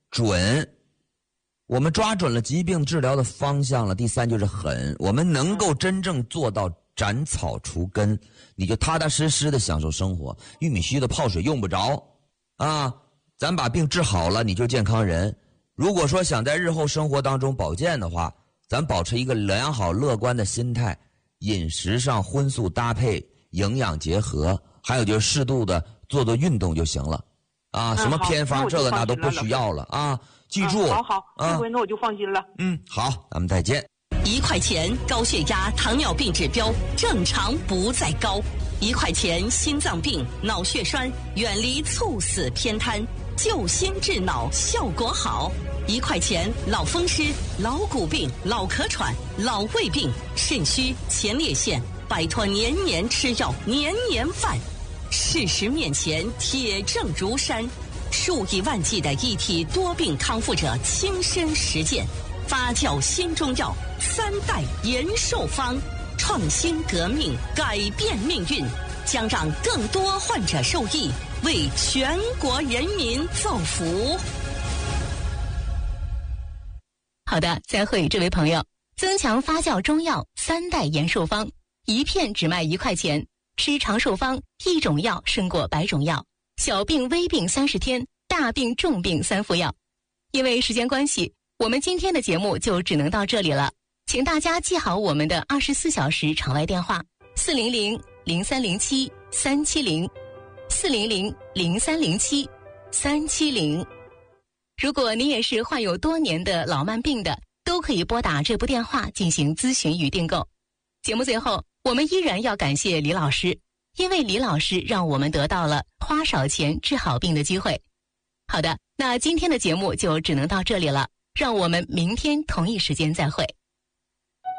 准，我们抓准了疾病治疗的方向了。第三就是狠，我们能够真正做到斩草除根，你就踏踏实实的享受生活。玉米须的泡水用不着啊，咱把病治好了，你就健康人。如果说想在日后生活当中保健的话，咱保持一个良好乐观的心态，饮食上荤素搭配，营养结合，还有就是适度的做运动就行了啊。什么偏方这个那都不需要了啊。记住， 好，这回那我就放心了。 好，咱们再见。 1块钱高血压、糖尿病指标正常不再高，1块钱心脏病、脑血栓远离猝死偏瘫，救心治脑效果好。1块钱老风湿、老骨病、老咳喘、老胃病、肾虚、前列腺，摆脱年年吃药、年年犯。事实面前铁证如山，数以万计的一体多病康复者亲身实践，发酵新中药3代延寿方，创新革命，改变命运，将让更多患者受益，为全国人民造福。 好的，再会这位朋友。增强发酵中药3代延寿方，一片只卖1块钱，吃长寿方，1种药胜过100种药，小病微病30天，大病重病3服药。因为时间关系，我们今天的节目就只能到这里了，请大家记好我们的24小时场外电话400-0307-370，400-0307-370。如果你也是患有多年的老慢病的，都可以拨打这部电话进行咨询与订购。节目最后，我们依然要感谢李老师，因为李老师让我们得到了花少钱治好病的机会。好的，那今天的节目就只能到这里了，让我们明天同一时间再会。